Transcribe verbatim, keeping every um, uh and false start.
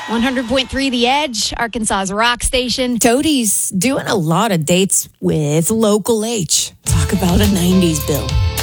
one hundred point three The Edge, Arkansas's rock station. Toadie's doing a lot of dates with Local H. Talk about a nineties bill.